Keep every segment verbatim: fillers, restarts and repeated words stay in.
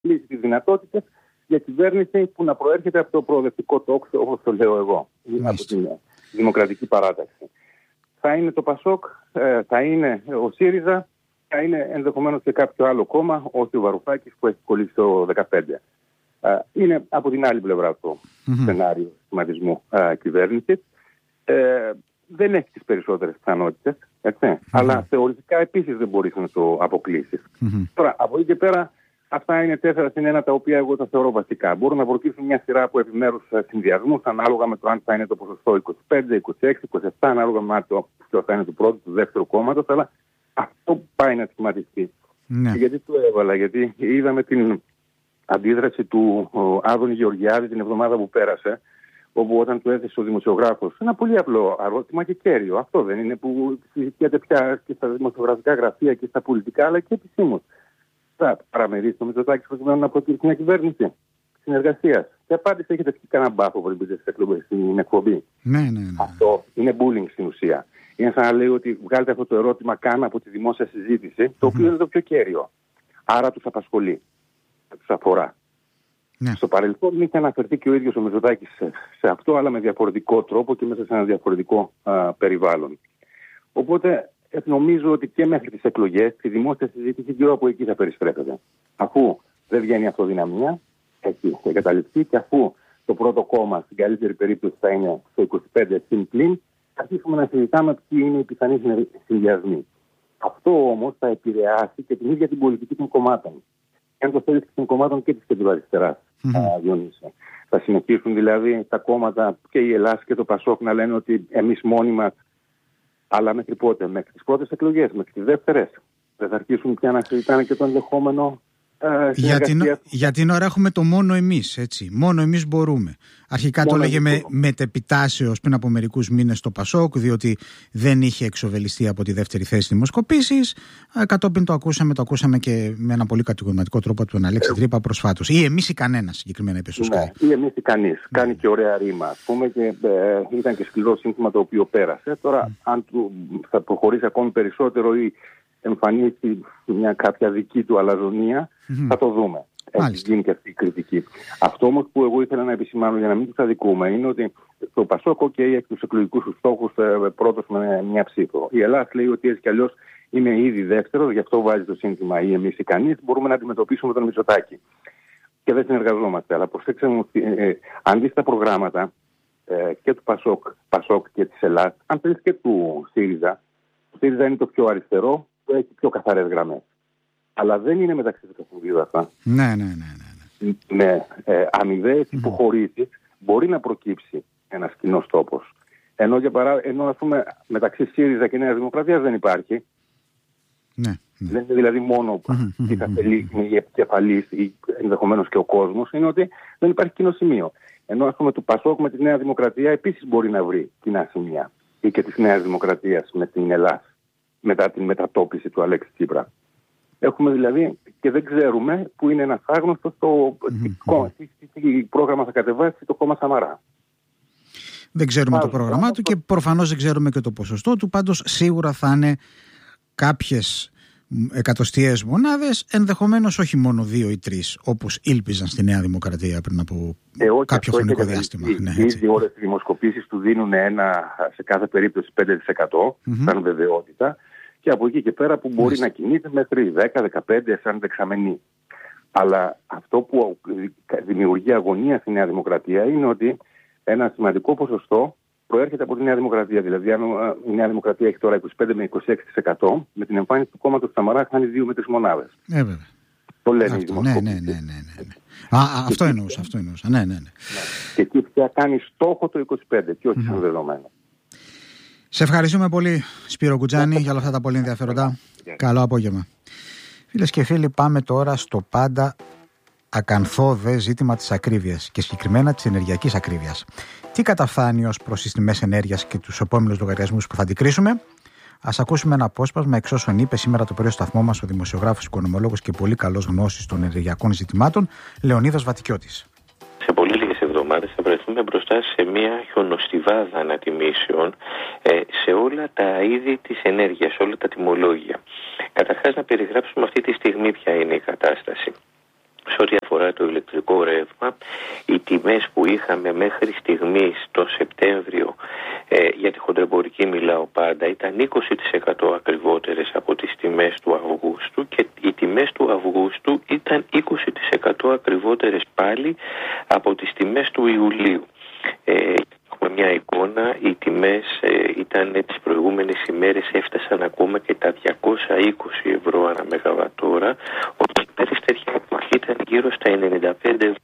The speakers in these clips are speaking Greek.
λύσει τις δυνατότητες για κυβέρνηση που να προέρχεται από το προοδευτικό τόξο, όπως το λέω εγώ, από την Δημοκρατική Παράταξη. Θα είναι το Πασόκ, θα είναι ο ΣΥΡΙΖΑ, θα είναι ενδεχομένως και κάποιο άλλο κόμμα, όσο ο Βαρουφάκης που έχει κολλήσει το δεκαπέντε. Είναι από την άλλη πλευρά το mm-hmm. σενάριο σχηματισμού κυβέρνησης. Ε, δεν έχει τις περισσότερες πιθανότητες, mm-hmm. αλλά θεωρητικά επίσης δεν μπορείς να το αποκλείσεις. Mm-hmm. Τώρα, από εκεί και πέρα, αυτά είναι τέσσερα συν ένα τα οποία εγώ τα θεωρώ βασικά. Μπορούν να προκύψουν μια σειρά από επιμέρους συνδυασμούς ανάλογα με το αν θα είναι το ποσοστό είκοσι πέντε, είκοσι έξι, είκοσι επτά, ανάλογα με το ποιο θα είναι το πρώτο, του δεύτερου κόμματος, αλλά αυτό πάει να σχηματιστεί. Mm-hmm. Γιατί το έβαλα, γιατί είδαμε την αντίδραση του Άδωνη Γεωργιάδη την εβδομάδα που πέρασε, όπου όταν του έθεσε ο δημοσιογράφος ένα πολύ απλό ερώτημα και κέριο. Αυτό δεν είναι που συζητιέται πια και στα δημοσιογραφικά γραφεία και στα πολιτικά, αλλά και επισήμως. Θα παραμερίσει το Μητσοτάκη προκειμένου να προκύψει μια κυβέρνηση συνεργασίας. Και απάντησε, έχετε πει κανένα μπάφο πριν μπείτε στην εκπομπή. Ναι, ναι, ναι. Αυτό είναι bullying στην ουσία. Είναι σαν να λέει ότι βγάλετε αυτό το ερώτημα καν από τη δημόσια συζήτηση, το οποίο mm-hmm. είναι το πιο κέριο. Άρα τους απασχολεί. Τους αφορά. Ναι. Στο παρελθόν είχε αναφερθεί και ο ίδιος ο Μητσοτάκης σε, σε αυτό, αλλά με διαφορετικό τρόπο και μέσα σε ένα διαφορετικό α, περιβάλλον. Οπότε νομίζω ότι και μέχρι τις εκλογές η δημόσια συζήτηση γύρω από εκεί θα περιστρέφεται. Αφού δεν βγαίνει αυτοδυναμία, έχει εγκαταλειφθεί, και αφού το πρώτο κόμμα στην καλύτερη περίπτωση θα είναι στο είκοσι πέντε συν πλην, θα αρχίσουμε να συζητάμε ποιοι είναι οι πιθανοί συνδυασμοί. Αυτό όμως θα επηρεάσει και την ίδια την πολιτική των κομμάτων. Αν το θέλει των κομμάτων και της κεντροαριστεράς, mm-hmm. Διονύση. Θα συνεχίσουν δηλαδή τα κόμματα και η Ελλάδα και το Πασόκ να λένε ότι εμείς μόνοι μας, αλλά μέχρι πότε, μέχρι τις πρώτες εκλογές, μέχρι τις δεύτερες, δεν θα αρχίσουν πια να συζητάνε και το ενδεχόμενο. Για την, για την ώρα έχουμε το μόνο εμείς, έτσι. Μόνο εμείς μπορούμε. Αρχικά μόνο το λέγε με μετεπιτάσεως πριν από μερικούς μήνες το Πασόκ, διότι δεν είχε εξοβελιστεί από τη δεύτερη θέση δημοσκοπήσεις. Κατόπιν το ακούσαμε, το ακούσαμε και με ένα πολύ κατηγορηματικό τρόπο από τον Αλέξη Τρύπα προσφάτως. Ή εμείς ή κανένας, συγκεκριμένα είπε στο ναι, ή εμείς ή κανείς. Mm. Κάνει και ωραία ρήμα, ας πούμε, και ε, ήταν και σκληρό σύνθημα το οποίο πέρασε. Τώρα, mm. αν του, θα προχωρήσει ακόμη περισσότερο ή εμφανίσει μια κάποια δική του αλαζονία, mm-hmm. θα το δούμε. Έχει γίνει και αυτή η κριτική. Αυτό όμως που εγώ ήθελα να επισημάνω για να μην τους αδικούμε είναι ότι το Πασόκ και έχει τους εκλογικούς τους στόχους πρώτος με μια ψήφο. Η Ελλάδα λέει ότι έτσι κι αλλιώς είναι ήδη δεύτερος, γι' αυτό βάζει το σύνθημα ή εμείς ή κανείς, μπορούμε να αντιμετωπίσουμε τον Μητσοτάκη. Και δεν συνεργαζόμαστε. Αλλά προσέξτε μου, ε, αν δεις τα προγράμματα ε, και του Πασόκ, Πασόκ και της Ελλάδα, αν θέλεις και του ΣΥΡΙΖΑ, το ΣΥΡΙΖΑ είναι το πιο αριστερό, που έχει πιο καθαρές γραμμές. Αλλά δεν είναι μεταξύ των δύο αυτά. Ναι, ναι, ναι, ναι. Με ε, αμοιβαίες mm. υποχωρήσεις μπορεί να προκύψει ένας κοινός τόπος. Ενώ, για παρά, ενώ ας πούμε, μεταξύ ΣΥΡΙΖΑ και Νέα Δημοκρατίας δεν υπάρχει. Ναι, ναι. Δεν είναι δηλαδή μόνο η καθελή, η επικεφαλής ή ενδεχομένως και ο κόσμος, είναι ότι δεν υπάρχει κοινό σημείο. Ενώ ας πούμε του Πασόκ με τη Νέα Δημοκρατία επίσης μπορεί να βρει κοινά σημεία. Ή και της Νέας Δημοκρατίας με την Ελλάδα, μετά την μετατόπιση του Αλέξη Τσίπρα. Έχουμε δηλαδή και δεν ξέρουμε που είναι ένας άγνωστος το mm-hmm. τι πρόγραμμα θα κατεβάσει το κόμμα Σαμαρά. Δεν ξέρουμε Ά, το πρόγραμμά το... του και προφανώς δεν ξέρουμε και το ποσοστό του. Πάντως σίγουρα θα είναι κάποιες εκατοστιαίες μονάδες, ενδεχομένως όχι μόνο δύο ή τρεις, όπως ήλπιζαν στη Νέα Δημοκρατία πριν από ε, κάποιο χρονικό διάστημα. Οι ναι, ήδη όλες οι δημοσκοπήσεις του δίνουν ένα, σε κάθε περίπτωση πέντε τοις εκατό mm-hmm. σαν βεβαιότητα, και από εκεί και πέρα που μπορεί mm-hmm. να κινείται μέχρι δέκα με δεκαπέντε σαν δεξαμενή. Αλλά αυτό που δημιουργεί αγωνία στη Νέα Δημοκρατία είναι ότι ένα σημαντικό ποσοστό προέρχεται από τη Νέα Δημοκρατία. Δηλαδή, αν η Νέα Δημοκρατία έχει τώρα είκοσι πέντε με είκοσι έξι τοις εκατό, με την εμφάνιση του κόμματος του Σαμαρά χάνει δύο με τρεις μονάδες. Ε, βέβαια. Το λένε οι δημοσκοπήσεις. Ναι, ναι, ναι, ναι, ναι. Α, α, αυτό εννοούσα, αυτό εννοούσα. Ναι, ναι, ναι. Και εκεί πια κάνει στόχο το είκοσι πέντε και όχι mm-hmm. σαν δεδομένο. Σε ευχαριστούμε πολύ, Σπύρο Κουτζάνη, για όλα αυτά τα πολύ ενδιαφέροντα. Yeah. Καλό απόγευμα. Φίλες και φίλοι, πάμε τώρα στο πάντα ακαθόδε ζήτημα της ακρίβειας και συγκεκριμένα της ενεργειακής ακρίβειας. Τι καταφθάνει ως προς τις τιμές ενέργειας και τους επόμενους λογαριασμούς που θα αντικρίσουμε? Ας ακούσουμε ένα απόσπασμα εξ όσων είπε σήμερα το πρωί στο σταθμό μας ο δημοσιογράφος, οικονομολόγος και πολύ καλός γνώστης των ενεργειακών ζητημάτων, Λεωνίδας Βατικιώτης. Σε πολύ λίγες εβδομάδες θα βρεθούμε μπροστά σε μια χιονοστιβάδα ανατιμήσεων ε, σε όλα τα είδη της ενέργειας, όλα τα τιμολόγια. Καταρχάς να περιγράψουμε αυτή τη στιγμή ποια είναι η κατάσταση. σε ό,τι αφορά το ηλεκτρικό ρεύμα, οι τιμές που είχαμε μέχρι στιγμής το Σεπτέμβριο, ε, για τη χοντρεμπορική μιλάω πάντα, ήταν είκοσι τοις εκατό ακριβότερες από τις τιμές του Αυγούστου και οι τιμές του Αυγούστου ήταν είκοσι τοις εκατό ακριβότερες πάλι από τις τιμές του Ιουλίου. Ε, Έχουμε μια εικόνα, οι τιμές ε, ήταν τις προηγούμενες ημέρες έφτασαν ακόμα και τα διακόσια είκοσι ευρώ ανά μεγαβατόρα, όταν η περιστεριά εποχή ήταν γύρω στα ενενήντα πέντε ευρώ.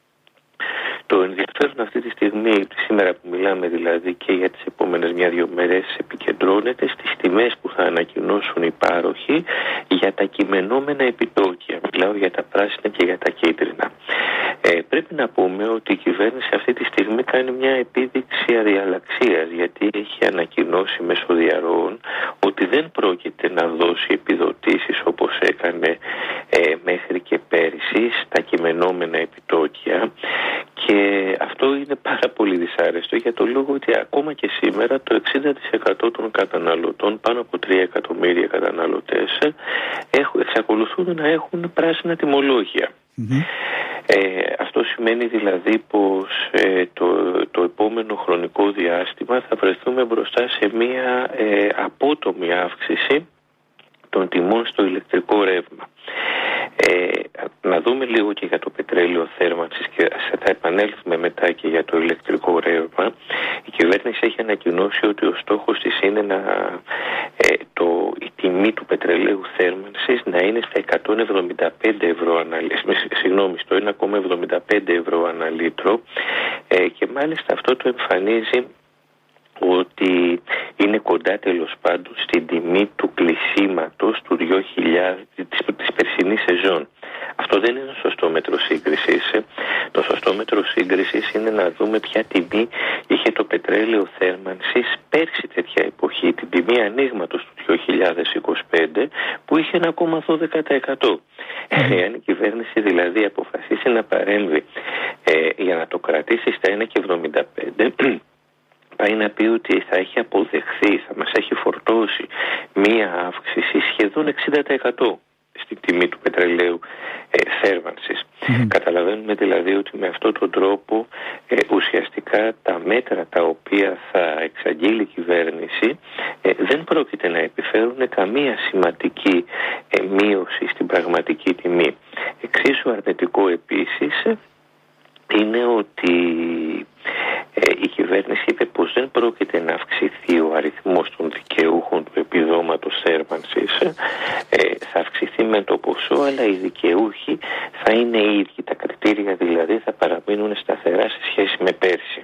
Το ενδιαφέρον αυτή τη στιγμή, σήμερα που μιλάμε δηλαδή και για τις επόμενες μια-δυο μέρες, επικεντρώνεται στις τιμές που θα ανακοινώσουν οι πάροχοι για τα κειμενόμενα επιτόκια. Μιλάω για τα πράσινα και για τα κίτρινα. Ε, πρέπει να πούμε ότι η κυβέρνηση αυτή τη στιγμή κάνει μια επίδειξη αδιαλλαξίας, γιατί έχει ανακοινώσει μέσω διαρροών ότι δεν πρόκειται να δώσει επιδοτήσεις όπως έκανε ε, μέχρι και πέρυσι στα κειμενόμενα επιτόκια. Και αυτό είναι πάρα πολύ δυσάρεστο για το λόγο ότι ακόμα και σήμερα το εξήντα τοις εκατό των καταναλωτών, πάνω από τρία εκατομμύρια καταναλωτές, έχουν, εξακολουθούν να έχουν πράσινα τιμολόγια. Mm-hmm. Ε, αυτό σημαίνει δηλαδή πως ε, το, το επόμενο χρονικό διάστημα θα βρεθούμε μπροστά σε μια ε, απότομη αύξηση των τιμών στο ηλεκτρικό ρεύμα. Ε, να δούμε λίγο και για το πετρέλαιο θέρμανσης και θα επανέλθουμε μετά και για το ηλεκτρικό ρεύμα. Η κυβέρνηση έχει ανακοινώσει ότι ο στόχος της είναι να, ε, το, η τιμή του πετρελαίου θέρμανσης να είναι στα εκατόν εβδομήντα πέντε ευρώ ανά, συγγνώμη, στο ένα κόμμα εβδομήντα πέντε ευρώ ανά λίτρο, ε, και μάλιστα αυτό το εμφανίζει ότι είναι κοντά τέλος πάντων στην τιμή του κλεισίματος του δύο χιλιάδες, της, της περσινής σεζόν. Αυτό δεν είναι το σωστό μέτρο σύγκρισης. Το σωστό μέτρο σύγκρισης είναι να δούμε ποια τιμή είχε το πετρέλαιο θέρμανσης πέρσι τέτοια εποχή, την τιμή ανοίγματος του δύο χιλιάδες είκοσι πέντε που είχε ένα κόμμα δώδεκα τοις εκατό. Εάν η κυβέρνηση δηλαδή αποφασίσει να παρέμβει ε, για να το κρατήσει στα ένα κόμμα εβδομήντα πέντε, πάει να πει ότι θα έχει αποδεχθεί, θα μας έχει φορτώσει μία αύξηση σχεδόν εξήντα τοις εκατό στην τιμή του πετρελαίου ε, θέρμανσης. Mm-hmm. Καταλαβαίνουμε δηλαδή ότι με αυτόν τον τρόπο ε, ουσιαστικά τα μέτρα τα οποία θα εξαγγείλει η κυβέρνηση ε, δεν πρόκειται να επιφέρουν καμία σημαντική ε, μείωση στην πραγματική τιμή. Εξίσου αρνητικό επίσης είναι ότι ε, η κυβέρνηση είπε πως δεν πρόκειται να αυξηθεί ο αριθμός των δικαιούχων του επιδόματος θέρμανσης. Ε, θα αυξηθεί με το ποσό, αλλά οι δικαιούχοι θα είναι οι ίδιοι. Τα κριτήρια δηλαδή θα παραμείνουν σταθερά σε σχέση με πέρσι.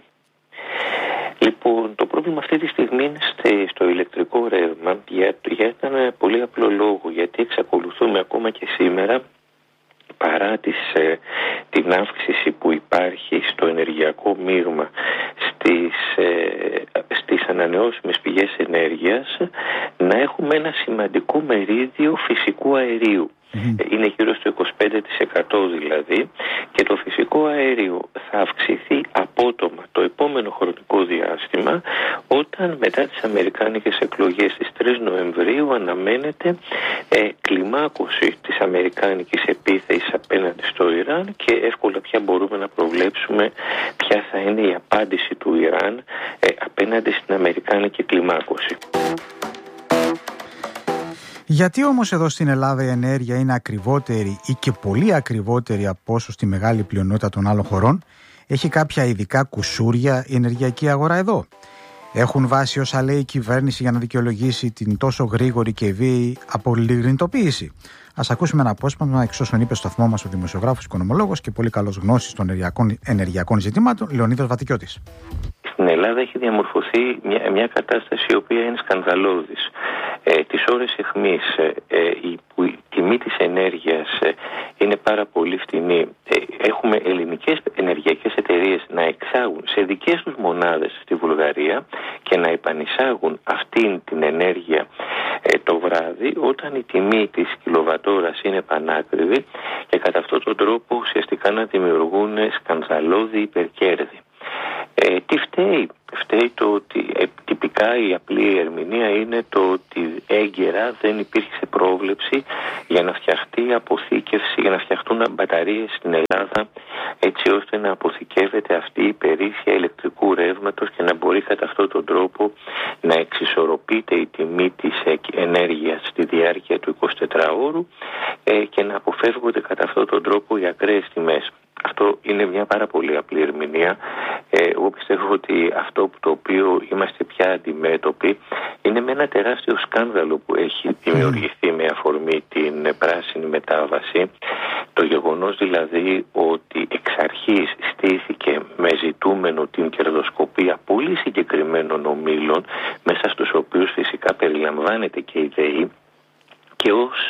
Λοιπόν, το πρόβλημα αυτή τη στιγμή είναι στο ηλεκτρικό ρεύμα για, για έναν πολύ απλό λόγο, γιατί εξακολουθούμε ακόμα και σήμερα, παρά τις, ε, την αύξηση που υπάρχει στο ενεργειακό μείγμα στις, ε, στις ανανεώσιμες πηγές ενέργειας, να έχουμε ένα σημαντικό μερίδιο φυσικού αερίου. Mm-hmm. Είναι γύρω στο είκοσι πέντε τοις εκατό δηλαδή, και το φυσικό αέριο θα αυξηθεί απότομα το επόμενο χρονικό διάστημα, όταν μετά τις αμερικάνικες εκλογές στις τρεις Νοεμβρίου αναμένεται ε, κλιμάκωση της αμερικάνικης επίθεσης απέναντι στο Ιράν, και εύκολα πια μπορούμε να προβλέψουμε ποια θα είναι η απάντηση του Ιράν ε, απέναντι στην αμερικάνικη κλιμάκωση. Γιατί όμως εδώ στην Ελλάδα η ενέργεια είναι ακριβότερη ή και πολύ ακριβότερη από όσο στη μεγάλη πλειονότητα των άλλων χωρών? Έχει κάποια ειδικά κουσούρια η ενεργειακή αγορά εδώ? Έχουν βάση όσα λέει η κυβέρνηση για να δικαιολογήσει την τόσο γρήγορη και βίαιη απολιγνητοποίηση? Ας ακούσουμε ένα απόσπασμα εξ όσων είπε στο σταθμό μας ο δημοσιογράφος, οικονομολόγος και πολύ καλός γνώσης των ενεργειακών, ενεργειακών ζητημάτων, Λεωνίδας Βατικιώτης. Στην Ελλάδα έχει διαμορφωθεί μια, μια κατάσταση η οποία είναι σκανδαλώδης. Ε, τις ώρες αιχμής ε, ε, η, που η τιμή της ενέργειας ε, είναι πάρα πολύ φτηνή. Ε, έχουμε ελληνικές ενεργειακές εταιρείες να εξάγουν σε δικές τους μονάδες στη Βουλγαρία και να επανεισάγουν αυτήν την ενέργεια ε, το βράδυ, όταν η τιμή της κιλοβατόρας είναι πανάκριβη, και κατά αυτόν τον τρόπο ουσιαστικά να δημιουργούν σκανδαλώδη υπερκέρδη. Ε, τι φταίει? Φταίει το ότι ε, τυπικά ουσιαστικά η απλή ερμηνεία είναι το ότι έγκαιρα δεν υπήρχε πρόβλεψη για να φτιαχτεί αποθήκευση, για να φτιαχτούν μπαταρίες στην Ελλάδα, έτσι ώστε να αποθηκεύεται αυτή η περίφημη ηλεκτρικού ρεύματος και να μπορεί κατά αυτόν τον τρόπο να εξισορροπείται η τιμή της ενέργειας στη διάρκεια του εικοσιτετράωρου ε, και να αποφεύγονται κατά αυτόν τον τρόπο οι ακραίες τιμές. Αυτό είναι μια πάρα πολύ απλή ερμηνεία. Ε, εγώ πιστεύω ότι αυτό το οποίο είμαστε πια αντιμέτωποι είναι με ένα τεράστιο σκάνδαλο που έχει δημιουργηθεί με αφορμή την πράσινη μετάβαση. Το γεγονός δηλαδή ότι εξ αρχής στήθηκε με ζητούμενο την κερδοσκοπία πολύ συγκεκριμένων ομίλων, μέσα στους οποίους φυσικά περιλαμβάνεται και η ΔΕΗ, και ως,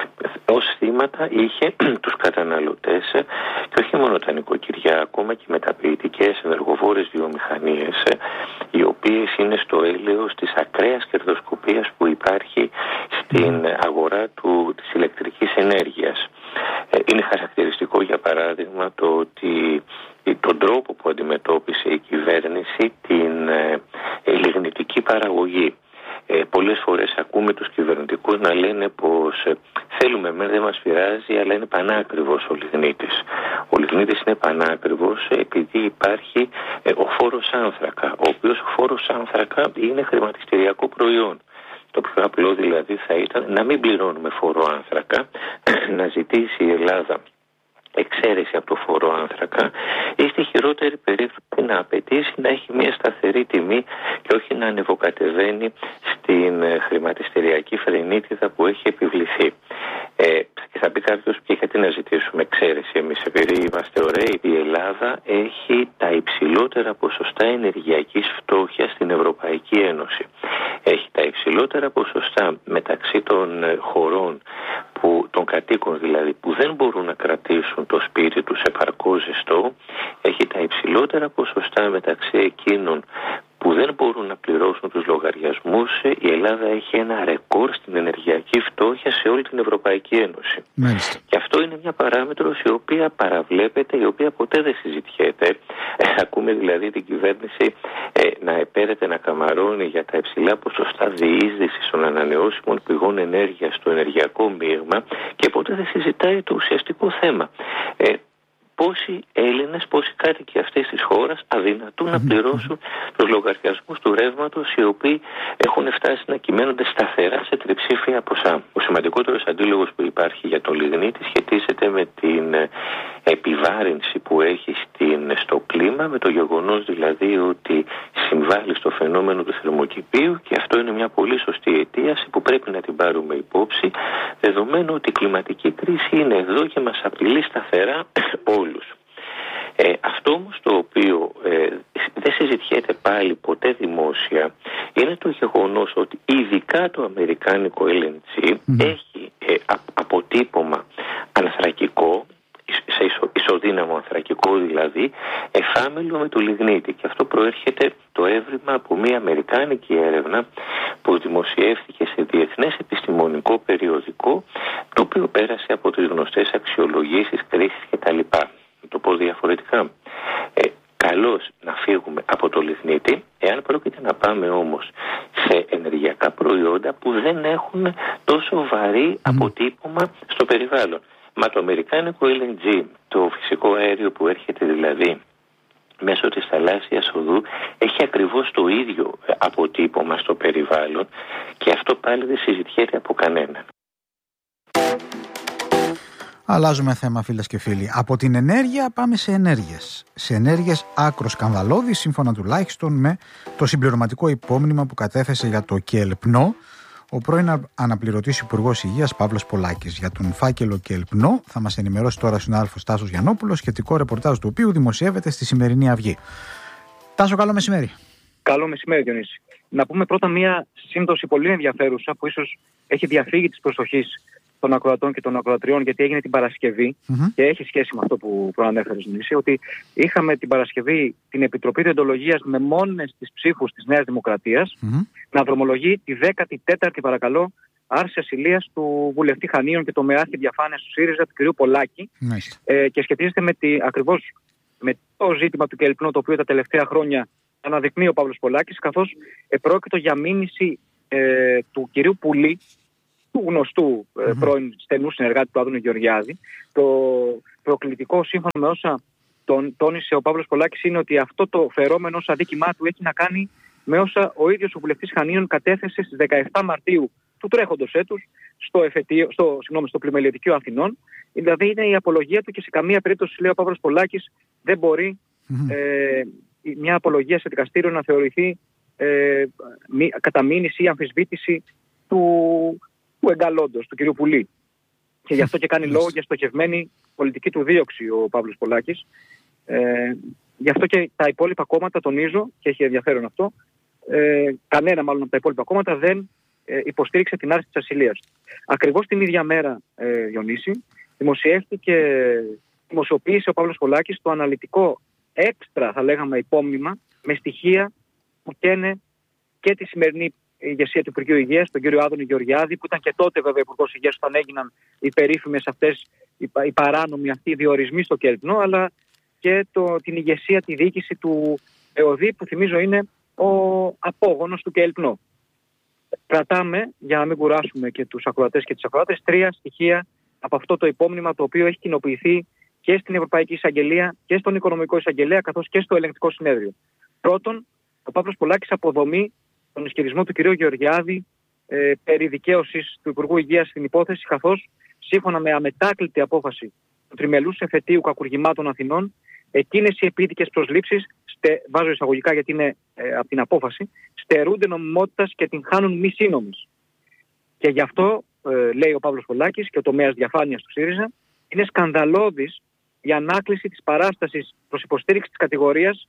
ως θύματα είχε τους καταναλωτές και όχι μόνο τα νοικοκυριά, ακόμα και μεταποιητικές ενεργοβόρες βιομηχανίες, οι οποίες είναι στο έλεος της ακραίας κερδοσκοπίας που υπάρχει στην αγορά του, της ηλεκτρικής ενέργειας. Είναι χαρακτηριστικό για παράδειγμα το ότι τον τρόπο που αντιμετώπισε η κυβέρνηση την ε, λιγνητική παραγωγή. Ε, πολλές φορές ακούμε τους κυβερνητικούς να λένε πως ε, θέλουμε μεν, δεν μας πειράζει, αλλά είναι πανάκριβος ο λιγνίτης. Ο λιγνίτης είναι πανάκριβος επειδή υπάρχει ε, ο φόρος άνθρακα, ο οποίος ο φόρος άνθρακα είναι χρηματιστηριακό προϊόν. Το πιο απλό δηλαδή θα ήταν να μην πληρώνουμε φόρο άνθρακα, να ζητήσει η Ελλάδα εξαίρεση από το φόρο άνθρακα ή στη χειρότερη περίπτωση να απαιτήσει να έχει μια σταθερή τιμή και όχι να ανεβοκατεβαίνει στην χρηματιστηριακή φρενίτιδα που έχει επιβληθεί. Ε, και θα πει κάποιος, και γιατί να ζητήσουμε εξαίρεση εμείς επειδή είμαστε ωραίοι? Η Ελλάδα έχει τα υψηλότερα ποσοστά ενεργειακής φτώχειας στην Ευρωπαϊκή Ένωση. Έχει τα υψηλότερα ποσοστά μεταξύ των χωρών, που, των κατοίκων δηλαδή, που δεν μπορούν να κρατήσουν το σπίτι τους επαρκώς ζεστό. Έχει τα υψηλότερα ποσοστά μεταξύ εκείνων που δεν μπορούν να πληρώσουν τους λογαριασμούς. Η Ελλάδα έχει ένα ρεκόρ στην ενεργειακή φτώχεια σε όλη την Ευρωπαϊκή Ένωση. Μάλιστα. Και αυτό είναι μια παράμετρος η οποία παραβλέπεται, η οποία ποτέ δεν συζητιέται. Ε, ακούμε δηλαδή την κυβέρνηση ε, να επέρεται, να καμαρώνει για τα υψηλά ποσοστά διείσδυσης των ανανεώσιμων πηγών ενέργειας στο ενεργειακό μείγμα και ποτέ δεν συζητάει το ουσιαστικό θέμα. Ε, Πόσοι Έλληνες, πόσοι κάτοικοι αυτής της χώρας αδυνατούν να πληρώσουν τους λογαριασμούς του ρεύματος, οι οποίοι έχουν φτάσει να κυμαίνονται σταθερά σε τριψήφια ποσά. Ο σημαντικότερος αντίλογος που υπάρχει για το λιγνίτη σχετίζεται με την επιβάρυνση που έχει στην, στο κλίμα, με το γεγονός δηλαδή ότι συμβάλλει στο φαινόμενο του θερμοκηπίου, και αυτό είναι μια πολύ σωστή αιτίαση που πρέπει να την πάρουμε υπόψη, δεδομένου ότι η κλιματική κρίση είναι εδώ και μας απειλεί σταθερά όλους. Ε, αυτό όμως το οποίο ε, δεν συζητιέται πάλι ποτέ δημόσια είναι το γεγονός ότι ειδικά το αμερικάνικο ελ εν τζι mm. έχει ε, α, αποτύπωμα ανθρακικό, σε ισο, ισοδύναμο ανθρακικό δηλαδή, εφάμιλο με το λιγνίτη, και αυτό προέρχεται το έβριμα από μια αμερικάνικη έρευνα που δημοσιεύθηκε σε διεθνές επιστημονικό περιοδικό, το οποίο πέρασε από τις γνωστές αξιολογήσεις, κρίσεις κτλ. Να το πω διαφορετικά. Ε, καλώς να φύγουμε από το λιγνίτη, εάν πρόκειται να πάμε όμως σε ενεργειακά προϊόντα που δεν έχουν τόσο βαρύ αποτύπωμα στο περιβάλλον. Μα το αμερικάνικο ελ εν τζι, το φυσικό αέριο που έρχεται δηλαδή μέσω της θαλάσσιας οδού, έχει ακριβώς το ίδιο αποτύπωμα στο περιβάλλον, και αυτό πάλι δεν συζητιέται από κανέναν. Αλλάζουμε θέμα, φίλες και φίλοι. Από την ενέργεια πάμε σε ενέργειες. Σε ενέργειες άκρος σκανδαλώδεις, σύμφωνα τουλάχιστον με το συμπληρωματικό υπόμνημα που κατέθεσε για το ΚΕΛΠΝΟ ο πρώην αναπληρωτής Υπουργός Υγείας Παύλος Πολάκης. Για τον φάκελο ΚΕΛΠΝΟ θα μας ενημερώσει τώρα ο συνάδελφος Τάσος Γιαννόπουλος, σχετικό ρεπορτάζ του οποίου δημοσιεύεται στη σημερινή Αυγή. Τάσο, καλό μεσημέρι. Καλό μεσημέρι, Διονύση. Να πούμε πρώτα μία σύμπτωση πολύ ενδιαφέρουσα που ίσως έχει διαφύγει της προσοχής των ακροατών και των ακροατριών, γιατί έγινε την Παρασκευή mm-hmm. και έχει σχέση με αυτό που προανέφερες, Διονύση, ότι είχαμε την Παρασκευή την Επιτροπή Διοντολογίας με μόνες τις ψήφους της Νέας Δημοκρατίας mm-hmm. να δρομολογεί τη δέκατη τέταρτη, παρακαλώ, άρση ασυλίας του βουλευτή Χανίων και το μεάχη διαφάνειας του ΣΥΡΙΖΑ, του κ. Πολάκη, mm-hmm. ε, και σχετίζεται με τη, ακριβώς με το ζήτημα του ΚΕΛΠΝΟ, το οποίο τα τελευταία χρόνια αναδεικνύει ο Παύλος Πολάκης, καθώς επρόκειτο για μήνυση ε, του κυρίου Πουλή, του γνωστού ε, mm-hmm. πρώην στενού συνεργάτη του Άδωνη Γεωργιάδη. Το προκλητικό, σύμφωνα με όσα τον, τόνισε ο Παύλος Πολάκης, είναι ότι αυτό το φερόμενο ως αδίκημά του έχει να κάνει με όσα ο ίδιος ο βουλευτής Χανίων κατέθεσε στις δεκαεπτά Μαρτίου του τρέχοντος έτους στο, εφετείο, στο, συγγνώμη, στο Πλημελιωτικείο Αθηνών. Δηλαδή είναι η απολογία του και σε καμία περίπτωση, λέει ο Παύλος Πολάκης, δεν μπορεί mm-hmm. ε, μια απολογία σε δικαστήριο να θεωρηθεί ε, μη, καταμήνυση ή αμφισβήτηση του, του εγκαλώντος, του κυρίου Πουλή. Και γι' αυτό και κάνει λόγο για στοχευμένη πολιτική του δίωξη ο Παύλος Πολάκης. Ε, γι' αυτό και τα υπόλοιπα κόμματα, τονίζω, και έχει ενδιαφέρον αυτό, ε, κανένα μάλλον από τα υπόλοιπα κόμματα δεν ε, υποστήριξε την άρση της ασυλίας. Ακριβώς την ίδια μέρα, ε, Διονύση, δημοσιεύτηκε, δημοσιοποίησε ο Παύλος Πολάκης το αναλυτικό έξτρα, θα λέγαμε, υπόμνημα με στοιχεία που καίνε και τη σημερινή ηγεσία του Υπουργείου Υγείας, τον κύριο Άδωνη Γεωργιάδη, που ήταν και τότε βέβαια Υπουργός Υγείας όταν έγιναν οι περίφημες αυτές, οι, οι παράνομοι αυτοί οι διορισμοί στο Κελπνό, αλλά και το, την ηγεσία, τη διοίκηση του ΕΟΔΗ, που θυμίζω είναι ο απόγονος του Κελπνό. Κρατάμε, για να μην κουράσουμε και τους ακροατές και τις ακροάτες, τρία στοιχεία από αυτό το υπόμνημα, το οποίο έχει κοινοποιηθεί και στην Ευρωπαϊκή Εισαγγελία και στον Οικονομικό Εισαγγελέα, καθώς και στο Ελεγκτικό Συνέδριο. Πρώτον, ο Παύλος Πολάκης αποδομεί τον ισχυρισμό του κ. Γεωργιάδη ε, περί δικαίωσης του Υπουργού Υγείας στην υπόθεση, καθώς σύμφωνα με αμετάκλητη απόφαση του τριμελούς εφετείου κακουργημάτων Αθηνών, εκείνες οι επίδικες προσλήψεις, στε, βάζω εισαγωγικά γιατί είναι ε, από την απόφαση, στερούνται νομιμότητας και την χάνουν μη σύνομης. Και γι' αυτό, ε, λέει ο Παύλος Πολάκης και ο τομέας διαφάνειας του ΣΥΡΙΖΑ, είναι σκανδαλώδης η ανάκληση της παράστασης προς υποστήριξη της κατηγορίας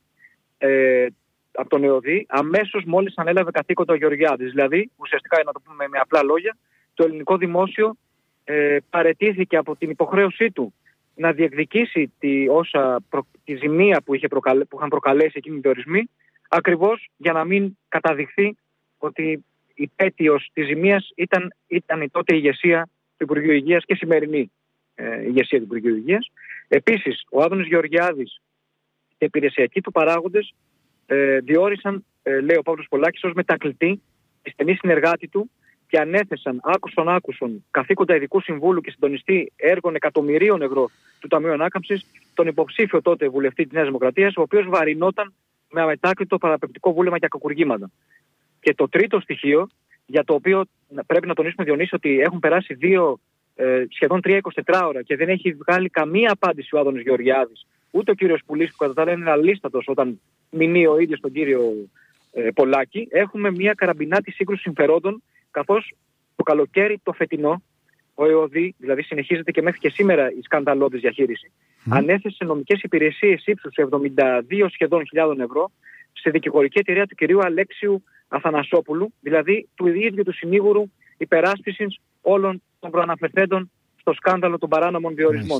ε, από τον ΕΟΔΗ αμέσως μόλις ανέλαβε καθήκοντα ο Γεωργιάδης. Δηλαδή, ουσιαστικά, να το πούμε με απλά λόγια, το ελληνικό δημόσιο ε, παραιτήθηκε από την υποχρέωσή του να διεκδικήσει τη, όσα προ, τη ζημία που, είχε προκαλέ, που είχαν προκαλέσει εκείνοι οι διορισμοί, ακριβώς για να μην καταδειχθεί ότι η πέτειος της ζημίας ήταν, ήταν η τότε ηγεσία του Υπουργείου Υγείας και σημερινή ε, ηγεσία του Υπουργείου Υγείας. Επίσης, ο Άδωνης Γεωργιάδης και υπηρεσιακοί του παράγοντες ε, διόρισαν, ε, λέει ο Παύλος Πολάκης, ως μετακλητή τη στενή συνεργάτη του και ανέθεσαν άκουσον άκουσον καθήκοντα ειδικού συμβούλου και συντονιστή έργων εκατομμυρίων ευρώ του Ταμείου Ανάκαμψης τον υποψήφιο τότε βουλευτή της Νέας Δημοκρατίας, ο οποίος βαρινόταν με αμετάκλητο παραπεπτικό βούλευμα και κακουργήματα. Και το τρίτο στοιχείο, για το οποίο πρέπει να τονίσουμε, Διονύση, ότι έχουν περάσει δύο, ε, σχεδόν τρία εικοσιτέσσερις ώρα και δεν έχει βγάλει καμία απάντηση ο Άδωνης Γεωργιάδης, ούτε ο κύριος Πουλής, που κατά τα άλλα είναι αλίστατος όταν μηνύει ο ίδιος τον κύριο ε, Πολάκη. Έχουμε μια καραμπινάτη σύγκρουση συμφερόντων, καθώς το καλοκαίρι το φετινό, ο ΕΟΔΗ, δηλαδή συνεχίζεται και μέχρι και σήμερα η σκανδαλώδης διαχείριση, mm. ανέθεσε νομικές υπηρεσίες ύψους εβδομήντα δύο σχεδόν χιλιάδων ευρώ σε δικηγορική εταιρεία του κυρίου Αλέξιου Αθανασόπουλου, δηλαδή του ίδιου του συνήγορου υπεράσπισης όλων των προαναφερθέντων στο σκάνδαλο των παράνομων διορισμών.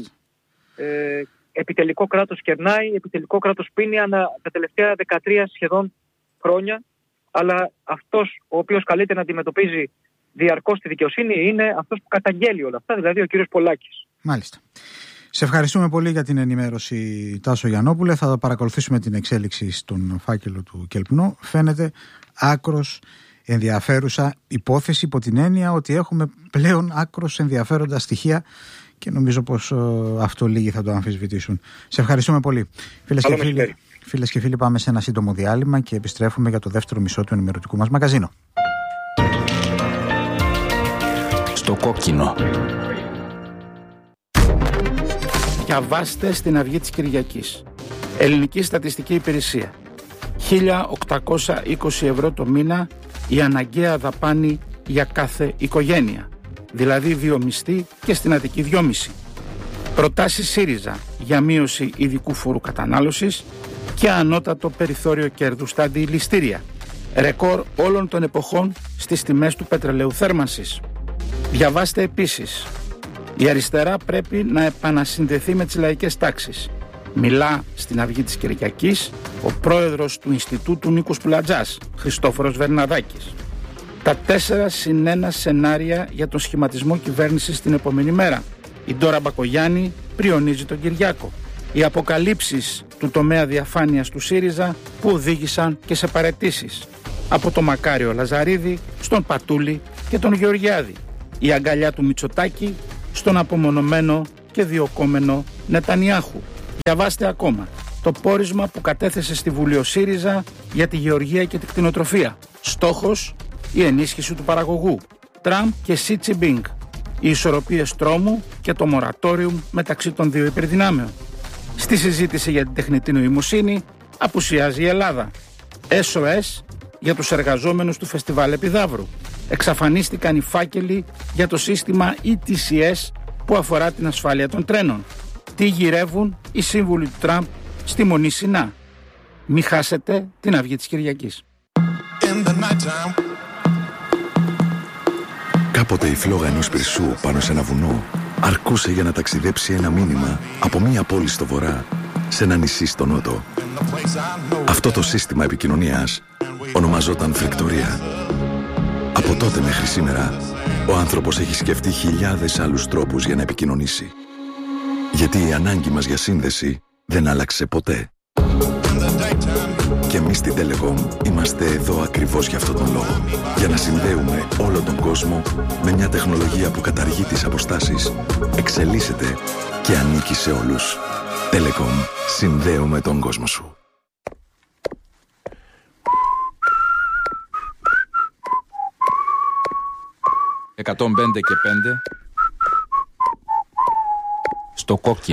Ε, επιτελικό κράτος κερνάει, επιτελικό κράτος πίνει ανά τα τελευταία δεκατρία σχεδόν χρόνια, αλλά αυτός ο οποίος καλείται να αντιμετωπίζει διαρκώς τη δικαιοσύνη είναι αυτός που καταγγέλει όλα αυτά, δηλαδή ο κύριος Πολάκης. Μάλιστα. Σε ευχαριστούμε πολύ για την ενημέρωση, Τάσο Γιαννόπουλε. Θα παρακολουθήσουμε την εξέλιξη στον φάκελο του Κελπνό. Φαίνεται άκρος ενδιαφέρουσα υπόθεση, υπό την έννοια ότι έχουμε πλέον άκρος ενδιαφέροντα στοιχεία και νομίζω πως uh, αυτό λίγοι θα το αμφισβητήσουν. Σε ευχαριστούμε πολύ. Φίλες και φίλοι, φίλες και φίλοι, πάμε σε ένα σύντομο διάλειμμα και επιστρέφουμε για το δεύτερο μισό του ενημερωτικού μας μαγαζίνου. Στο κόκκινο. Διαβάστε στην Αυγή της Κυριακής. Ελληνική Στατιστική Υπηρεσία. χίλια οκτακόσια είκοσι ευρώ το μήνα η αναγκαία δαπάνη για κάθε οικογένεια. Δηλαδή δύο μισθοί και στην Αττική δυόμισι. Προτάσεις ΣΥΡΙΖΑ για μείωση ειδικού φόρου κατανάλωσης και ανώτατο περιθώριο κέρδους στα αντιληστήρια. Ρεκόρ όλων των εποχών στις τιμές του πετρελαίου θέρμανσης. Διαβάστε επίσης. Η αριστερά πρέπει να επανασυνδεθεί με τις λαϊκές τάξεις. Μιλά στην Αυγή της Κυριακής ο πρόεδρος του Ινστιτούτου Νίκος Πουλατζάς, Χριστόφορος Βερναδάκης. Τα τέσσερα συν ένα σενάρια για τον σχηματισμό κυβέρνησης την επόμενη μέρα. Η Ντόρα Μπακογιάννη πριονίζει τον Κυριάκο. οι αποκαλύψεις του τομέα διαφάνειας του ΣΥΡΙΖΑ που οδήγησαν και σε παραιτήσεις. Από το Μακάριο Λαζαρίδη στον Πατούλη και τον Γεωργιάδη. Η αγκαλιά του Μητσοτάκη στον απομονωμένο και διοκόμενο Νετανιάχου. Διαβάστε ακόμα το πόρισμα που κατέθεσε στη Βουλή ο ΣΥΡΙΖΑ για τη γεωργία και τη κτηνοτροφία. Στόχος, η ενίσχυση του παραγωγού. Τραμπ και Σι Τζινπίνγκ. Οι ισορροπίες τρόμου και το μορατόριουμ μεταξύ των δύο υπερδυνάμεων. Στη συζήτηση για την τεχνητή νοημοσύνη απουσιάζει η Ελλάδα. ες ο ες για τους εργαζόμενους του Φεστιβάλ Επιδαύρου. Εξαφανίστηκαν οι φάκελοι για το σύστημα ι τι σι ες που αφορά την ασφάλεια των τρένων. Τι γυρεύουν οι σύμβουλοι του Τραμπ στη Μονή Σινά. Μη χάσετε την αυγή της Κυριακής. Κάποτε η φλόγα ενός πυρσού πάνω σε ένα βουνό αρκούσε για να ταξιδέψει ένα μήνυμα από μία πόλη στο βορρά σε ένα νησί στο νότο. Αυτό το σύστημα επικοινωνίας ονομαζόταν φρικτορία. Από τότε μέχρι σήμερα, ο άνθρωπος έχει σκεφτεί χιλιάδες άλλους τρόπους για να επικοινωνήσει. Γιατί η ανάγκη μας για σύνδεση δεν άλλαξε ποτέ. Και εμείς στην Telecom είμαστε εδώ ακριβώς για αυτόν τον λόγο. Για να συνδέουμε όλο τον κόσμο με μια τεχνολογία που καταργεί τις αποστάσεις, εξελίσσεται και ανήκει σε όλους. Telecom. Συνδέουμε τον κόσμο σου. εκατόν πέντε και πέντε στο κόκκινο.